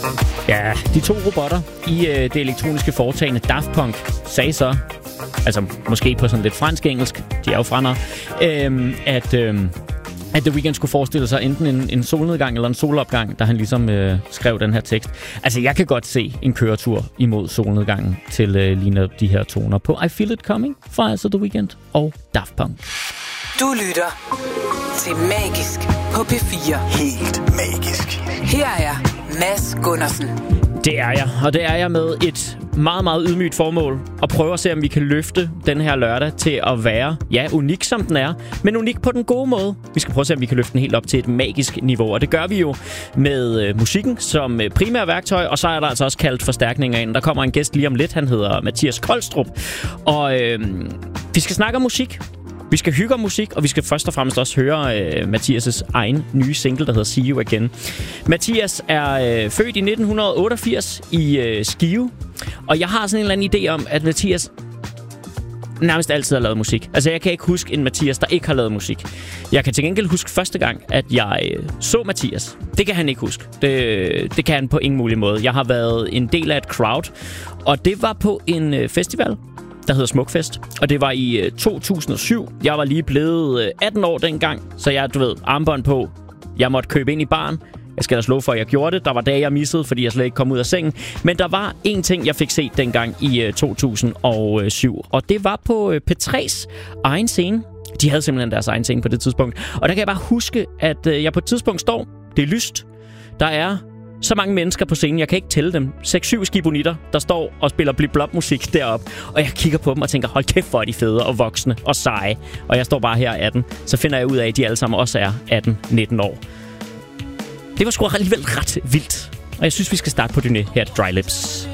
Ja, de to robotter i det elektroniske foretagende Daft Punk sagde så, altså måske på sådan lidt fransk-engelsk, de er jo frander, at The Weeknd skulle forestille sig enten en solnedgang eller en solopgang, da han ligesom skrev den her tekst. Altså, jeg kan godt se en køretur imod solnedgangen til lige de her toner på I Feel It Coming fra altså The Weeknd og Daft Punk. Du lytter til Magisk på P4. Helt magisk. Her er Mads Gundersen. Det er jeg, og det er jeg med et meget, meget ydmygt formål at prøve at se, om vi kan løfte den her lørdag til at være, ja, unik som den er, men unik på den gode måde. Vi skal prøve at se, om vi kan løfte den helt op til et magisk niveau, og det gør vi jo med musikken som primær værktøj, og så er der altså også kaldt forstærkninger ind. Der kommer en gæst lige om lidt, han hedder Mathias Kolstrup, og vi skal snakke om musik. Vi skal hygge om musik, og vi skal først og fremmest også høre Mathias' egen nye single, der hedder See You Again. Mathias er født i 1988 i Skive, og jeg har sådan en eller anden idé om, at Mathias nærmest altid har lavet musik. Altså, jeg kan ikke huske en Mathias, der ikke har lavet musik. Jeg kan til gengæld huske første gang, at jeg så Mathias. Det kan han ikke huske. Det kan han på ingen mulig måde. Jeg har været en del af et crowd, og det var på en festival, der hedder Smukfest, og det var i 2007. Jeg var lige blevet 18 år dengang, så jeg, armbånd på. Jeg måtte købe ind i baren. Jeg skal da slå for, at jeg gjorde det. Der var dage, jeg missede, fordi jeg slet ikke kom ud af sengen. Men der var én ting, jeg fik set dengang i 2007, og det var på P3's egen scene. De havde simpelthen deres egen scene på det tidspunkt. Og der kan jeg bare huske, at jeg på et tidspunkt står. Det er lyst. Der er så mange mennesker på scenen, jeg kan ikke tælle dem. 6-7 skibonitter, der står og spiller blip-blop-musik deroppe. Og jeg kigger på dem og tænker, hold kæft, hvor er de fede og voksne og seje. Og jeg står bare her 18. Så finder jeg ud af, at de alle sammen også er 18-19 år. Det var sgu alligevel ret vildt. Og jeg synes, vi skal starte på Dynæ her til Dry Lips.